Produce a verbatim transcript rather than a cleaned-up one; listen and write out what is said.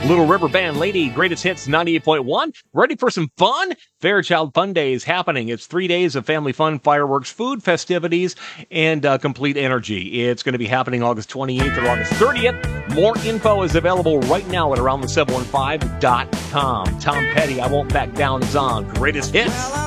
Little River Band Lady, Greatest Hits ninety-eight point one. Ready for some fun? Fairchild Fun Day is happening. It's three days of family fun, fireworks, food, festivities, and uh, complete energy. It's going to be happening August twenty-eighth or August thirtieth. More info is available right now at around the seven one five dot com. Tom Petty, I Won't Back Down is on Greatest Hits.